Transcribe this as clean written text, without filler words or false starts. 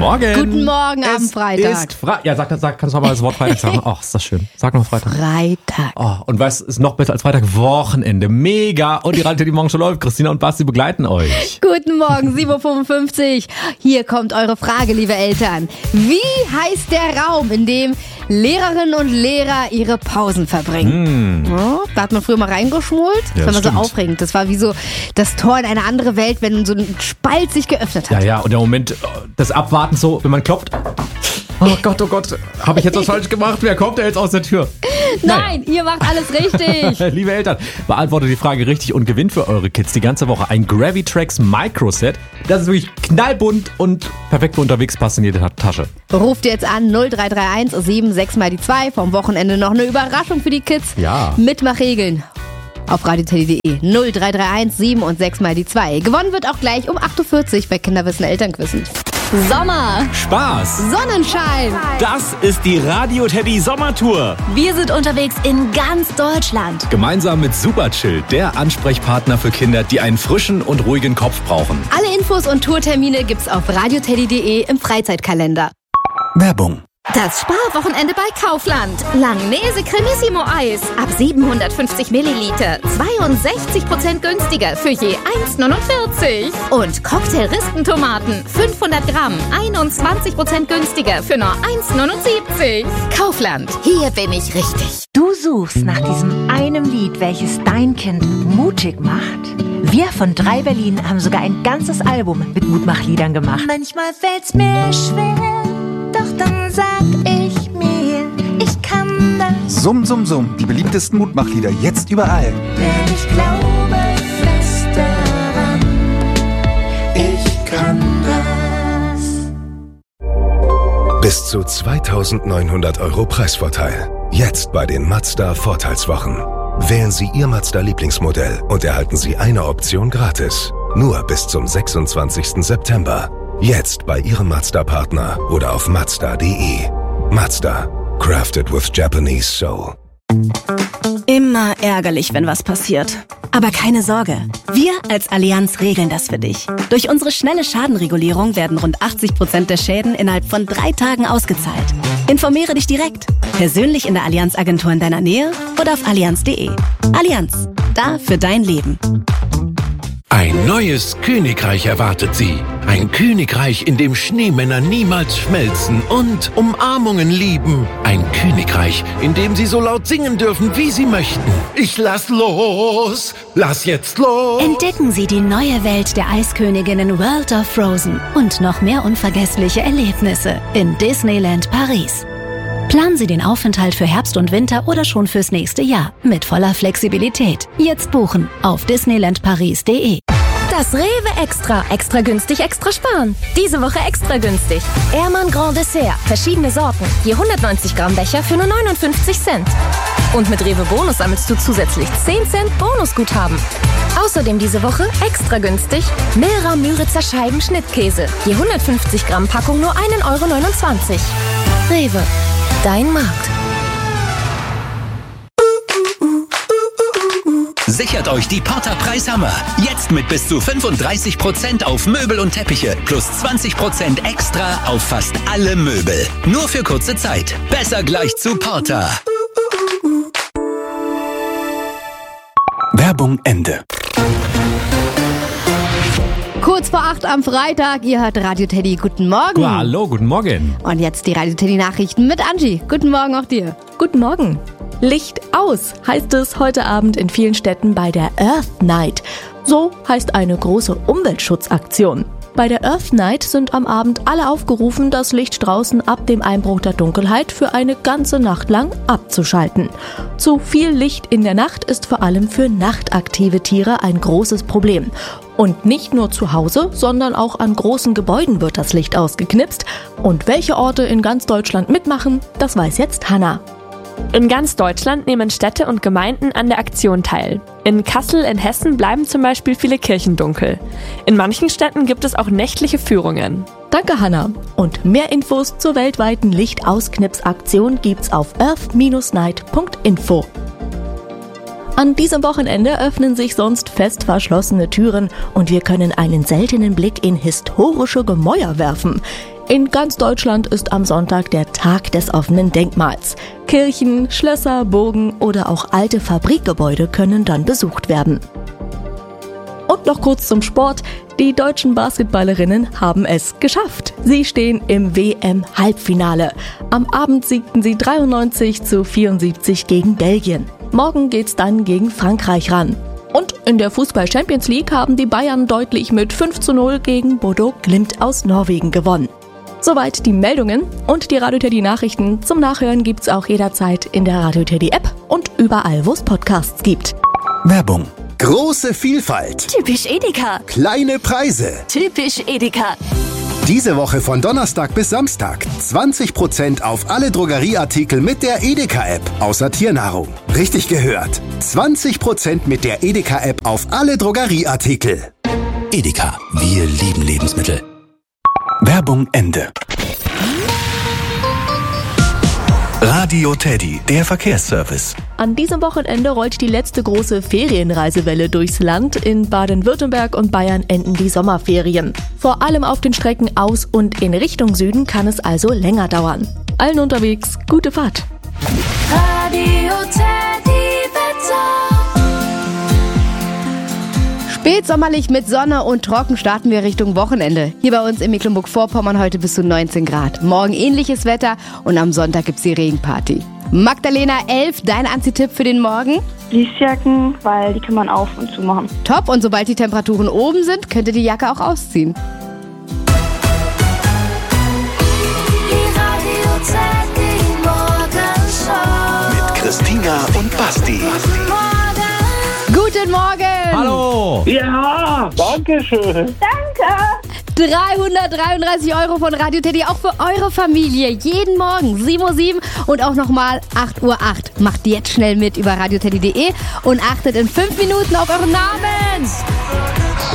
Morgen. Guten Morgen am Freitag. Kannst du mal das Wort Freitag sagen? Ach, ist das schön. Sag mal Freitag. Freitag. Oh, und was ist noch besser als Freitag? Wochenende. Mega. Und die Radio, die morgen schon läuft. Christina und Basti begleiten euch. Guten Morgen, 7.55 Uhr. Hier kommt eure Frage, liebe Eltern. Wie heißt der Raum, in dem Lehrerinnen und Lehrer ihre Pausen verbringen? Ja, da hat man früher mal reingeschmult. Das war immer so aufregend. Das war wie so das Tor in eine andere Welt, wenn so ein Spalt sich geöffnet hat. Ja, und der Moment des Abwartens so, wenn man klopft. Oh Gott, habe ich jetzt was falsch gemacht? Wer kommt da jetzt aus der Tür? Nein, ihr macht alles richtig. Liebe Eltern, beantwortet die Frage richtig und gewinnt für eure Kids die ganze Woche ein Gravitrax Microset. Das ist wirklich knallbunt und perfekt für unterwegs, passt in jede Tasche. Ruft jetzt an 0331 76 mal die 2. Vom Wochenende noch eine Überraschung für die Kids. Ja. Mitmachregeln auf radioteddy.de 0331 7 und 6 mal die 2. Gewonnen wird auch gleich um 8.40 Uhr bei Kinderwissen Elternquissen. Sommer, Spaß, Sonnenschein. Das ist die Radio Teddy Sommertour. Wir sind unterwegs in ganz Deutschland. Gemeinsam mit Superchill, der Ansprechpartner für Kinder, die einen frischen und ruhigen Kopf brauchen. Alle Infos und Tourtermine gibt's auf radioteddy.de im Freizeitkalender. Werbung. Das Sparwochenende bei Kaufland. Langnese Cremissimo Eis. Ab 750 Milliliter. 62% günstiger für je 1,49. Und Cocktail-Rispentomaten. 500 Gramm. 21% günstiger für nur 1,79. Kaufland. Hier bin ich richtig. Du suchst nach diesem einen Lied, welches dein Kind mutig macht? Wir von 3 Berlin haben sogar ein ganzes Album mit Mutmachliedern gemacht. Manchmal fällt's mir schwer, doch dann sag ich mir, ich kann das. Summ, summ, summ, die beliebtesten Mutmachlieder jetzt überall. Denn ich glaube fest daran, ich kann das. Bis zu 2.900 € Preisvorteil. Jetzt bei den Mazda Vorteilswochen. Wählen Sie Ihr Mazda-Lieblingsmodell und erhalten Sie eine Option gratis. Nur bis zum 26. September. Jetzt bei Ihrem Mazda-Partner oder auf Mazda.de. Mazda. Crafted with Japanese Soul. Immer ärgerlich, wenn was passiert. Aber keine Sorge. Wir als Allianz regeln das für dich. Durch unsere schnelle Schadenregulierung werden rund 80% der Schäden innerhalb von 3 Tagen ausgezahlt. Informiere dich direkt. Persönlich in der Allianz-Agentur in deiner Nähe oder auf allianz.de. Allianz. Da für dein Leben. Ein neues Königreich erwartet Sie. Ein Königreich, in dem Schneemänner niemals schmelzen und Umarmungen lieben. Ein Königreich, in dem Sie so laut singen dürfen, wie Sie möchten. Ich lass los! Lass jetzt los! Entdecken Sie die neue Welt der Eisköniginnen World of Frozen und noch mehr unvergessliche Erlebnisse in Disneyland Paris. Planen Sie den Aufenthalt für Herbst und Winter oder schon fürs nächste Jahr mit voller Flexibilität. Jetzt buchen auf disneylandparis.de. Das Rewe Extra. Extra günstig, extra sparen. Diese Woche extra günstig. Ehrmann Grand Dessert. Verschiedene Sorten. Je 190 Gramm Becher für nur 59 Cent. Und mit Rewe Bonus sammelst du zusätzlich 10 Cent Bonusguthaben. Außerdem diese Woche extra günstig Milra Müritzer Scheiben Schnittkäse. Je 150 Gramm Packung nur 1,29 €. Rewe. Dein Markt. Sichert euch die Porter Preishammer. Jetzt mit bis zu 35% auf Möbel und Teppiche plus 20% extra auf fast alle Möbel. Nur für kurze Zeit. Besser gleich zu Porter. Werbung Ende. Kurz vor 8 am Freitag, ihr hört Radio Teddy. Guten Morgen. Hallo, guten Morgen. Und jetzt die Radio Teddy Nachrichten mit Angie. Guten Morgen auch dir. Guten Morgen. Licht aus, heißt es heute Abend in vielen Städten bei der Earth Night. So heißt eine große Umweltschutzaktion. Bei der Earth Night sind am Abend alle aufgerufen, das Licht draußen ab dem Einbruch der Dunkelheit für eine ganze Nacht lang abzuschalten. Zu viel Licht in der Nacht ist vor allem für nachtaktive Tiere ein großes Problem. Und nicht nur zu Hause, sondern auch an großen Gebäuden wird das Licht ausgeknipst. Und welche Orte in ganz Deutschland mitmachen, das weiß jetzt Hannah. In ganz Deutschland nehmen Städte und Gemeinden an der Aktion teil. In Kassel in Hessen bleiben zum Beispiel viele Kirchen dunkel. In manchen Städten gibt es auch nächtliche Führungen. Danke, Hannah. Und mehr Infos zur weltweiten Lichtausknipsaktion gibt's auf earth-night.info. An diesem Wochenende öffnen sich sonst fest verschlossene Türen und wir können einen seltenen Blick in historische Gemäuer werfen. In ganz Deutschland ist am Sonntag der Tag des offenen Denkmals. Kirchen, Schlösser, Burgen oder auch alte Fabrikgebäude können dann besucht werden. Und noch kurz zum Sport. Die deutschen Basketballerinnen haben es geschafft. Sie stehen im WM-Halbfinale. Am Abend siegten sie 93-74 gegen Belgien. Morgen geht's dann gegen Frankreich ran. Und in der Fußball-Champions League haben die Bayern deutlich mit 5:0 gegen Bodo Glimt aus Norwegen gewonnen. Soweit die Meldungen und die Radio Teddy Nachrichten. Zum Nachhören gibt's auch jederzeit in der Radio Teddy App und überall, wo es Podcasts gibt. Werbung. Große Vielfalt. Typisch Edeka. Kleine Preise. Typisch Edeka. Diese Woche von Donnerstag bis Samstag 20% auf alle Drogerieartikel mit der Edeka-App, außer Tiernahrung. Richtig gehört. 20% mit der Edeka-App auf alle Drogerieartikel. Edeka, wir lieben Lebensmittel. Werbung Ende. Radio Teddy, der Verkehrsservice. An diesem Wochenende rollt die letzte große Ferienreisewelle durchs Land. In Baden-Württemberg und Bayern enden die Sommerferien. Vor allem auf den Strecken aus und in Richtung Süden kann es also länger dauern. Allen unterwegs, gute Fahrt. Radio Teddy Wetter. Spätsommerlich mit Sonne und trocken starten wir Richtung Wochenende. Hier bei uns in Mecklenburg-Vorpommern heute bis zu 19 Grad. Morgen ähnliches Wetter und am Sonntag gibt's die Regenparty. Magdalena 11, dein Anzitipp für den Morgen? Fließjacken, weil die kann man auf und zu machen. Top, und sobald die Temperaturen oben sind, könnt ihr die Jacke auch ausziehen. Die Radio Teddy Morgenshow. Mit Christina und Basti. Guten Morgen! Hallo! Ja, danke schön. Danke! 333 € von Radio Teddy, auch für eure Familie. Jeden Morgen 7:07 Uhr und auch nochmal 8:08 Uhr. Macht jetzt schnell mit über radioteddy.de und achtet in 5 Minuten auf euren Namen.